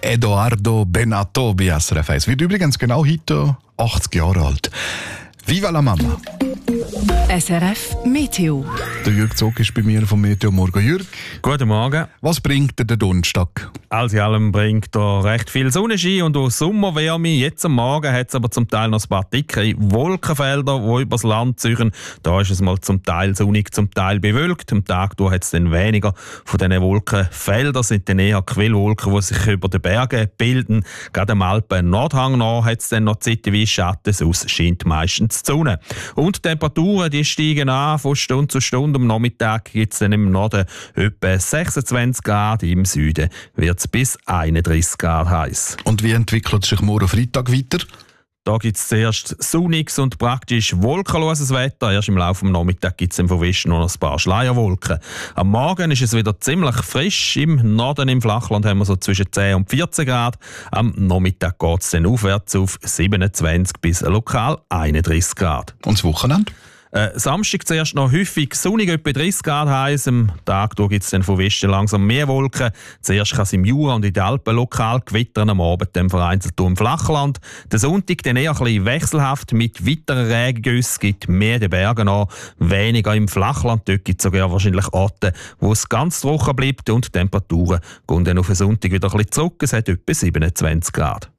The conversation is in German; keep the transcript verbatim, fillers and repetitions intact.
Edoardo Bennato bei S R F eins. Wird übrigens genau heute achtzig Jahre alt. Viva la Mama! S R F Meteo. Der Jürg Zog ist bei mir vom Meteo Morgen. Jürg, Guten Morgen. was bringt dir der Donnerstag? Alles in allem bringt er recht viel Sonnenschein und auch Sommerwärme. Jetzt am Morgen hat es aber zum Teil noch ein paar dicke Wolkenfelder, die übers Land ziehen. Da ist es mal zum Teil sonnig, zum Teil bewölkt. Am Tag hat es dann weniger von diesen Wolkenfeldern. Es sind dann eher Quellwolken, die sich über den Bergen bilden. Gerade am Alpen-Nordhang noch hat es dann noch zeitweise Schatten, sonst scheint meistens die Sonne. Und die Temperaturen die steigen an von Stunde zu Stunde. Am Nachmittag gibt es dann im Norden etwa sechsundzwanzig Grad, im Süden wird es bis einunddreißig Grad heiß. Und wie entwickelt sich morgen Freitag weiter? Da gibt es zuerst sonniges und praktisch wolkenloses Wetter. Erst im Laufe des Nachmittags gibt es im Westen noch ein paar Schleierwolken. Am Morgen ist es wieder ziemlich frisch. Im Norden, im Flachland, haben wir so zwischen zehn und vierzehn Grad. Am Nachmittag geht es dann aufwärts auf siebenundzwanzig bis lokal einunddreißig Grad. Und das Wochenende? Äh, Samstag zuerst noch häufig sonnig, etwa dreißig Grad heiß. Am Tag gibt es dann von Westen langsam mehr Wolken. Zuerst kann es im Jura und in den Alpen lokal gewittern, am Abend dann vereinzelt im Flachland. Der Sonntag dann eher ein bisschen wechselhaft mit weiteren Regengüssen. Es gibt mehr in den Bergen an, weniger im Flachland. Dort gibt es sogar wahrscheinlich Orte, wo es ganz trocken bleibt und die Temperaturen gehen dann auf den Sonntag wieder ein bisschen zurück. Es hat etwa siebenundzwanzig Grad.